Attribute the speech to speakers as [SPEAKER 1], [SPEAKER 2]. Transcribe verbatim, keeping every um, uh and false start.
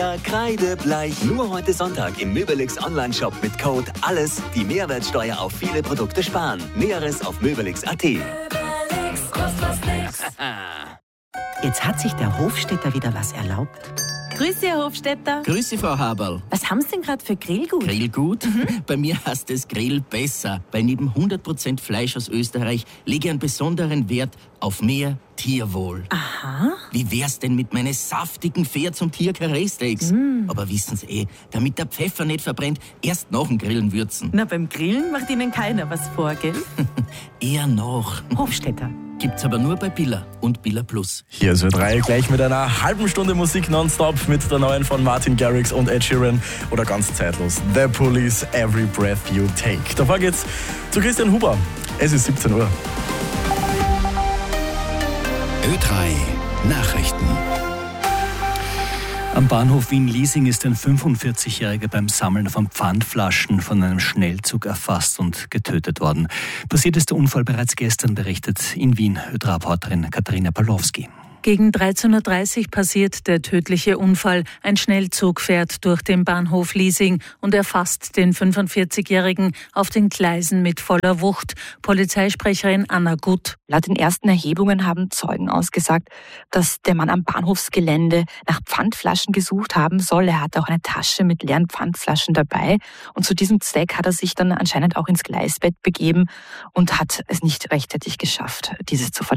[SPEAKER 1] Kreidebleich. Nur heute Sonntag im Möbelix Online-Shop mit Code ALLES die Mehrwertsteuer auf viele Produkte sparen. Näheres auf möbelix punkt at.
[SPEAKER 2] Möbelix, kostet was nix.
[SPEAKER 3] Jetzt hat sich der Hofstädter wieder was erlaubt.
[SPEAKER 4] Grüß Sie, Herr Hofstädter.
[SPEAKER 5] Grüß Sie, Frau Haberl.
[SPEAKER 4] Was haben Sie denn gerade für Grillgut?
[SPEAKER 5] Grillgut? Mhm. Bei mir heißt es Grill besser, weil neben hundert Prozent Fleisch aus Österreich lege ich einen besonderen Wert auf mehr Tierwohl.
[SPEAKER 4] Aha.
[SPEAKER 5] Wie wär's denn mit meinen saftigen Pferds- und Tier-Karree-Steaks? Mm. Aber wissen Sie eh, damit der Pfeffer nicht verbrennt, erst nach dem Grillen würzen.
[SPEAKER 4] Na, beim Grillen macht Ihnen keiner was vor, gell?
[SPEAKER 5] Eher noch.
[SPEAKER 4] Hofstädter.
[SPEAKER 5] Gibt's aber nur bei Billa und Billa Plus.
[SPEAKER 6] Hier ist Ö drei gleich mit einer halben Stunde Musik nonstop mit der neuen von Martin Garrix und Ed Sheeran oder ganz zeitlos The Police, Every Breath You Take. Davor geht's zu Christian Huber. Es ist siebzehn Uhr.
[SPEAKER 7] Ö drei Nachrichten.
[SPEAKER 8] Am Bahnhof Wien-Liesing ist ein fünfundvierzigjähriger beim Sammeln von Pfandflaschen von einem Schnellzug erfasst und getötet worden. Passiert ist der Unfall bereits gestern, berichtet in Wien Ö drei Reporterin Katharina Pawlowski.
[SPEAKER 9] Gegen dreizehn Uhr dreißig passiert der tödliche Unfall. Ein Schnellzug fährt durch den Bahnhof Liesing und erfasst den fünfundvierzigjährigen auf den Gleisen mit voller Wucht. Polizeisprecherin Anna Gutt.
[SPEAKER 10] Laut den ersten Erhebungen haben Zeugen ausgesagt, dass der Mann am Bahnhofsgelände nach Pfandflaschen gesucht haben soll. Er hatte auch eine Tasche mit leeren Pfandflaschen dabei. Und zu diesem Zweck hat er sich dann anscheinend auch ins Gleisbett begeben und hat es nicht rechtzeitig geschafft, dieses zu verlassen.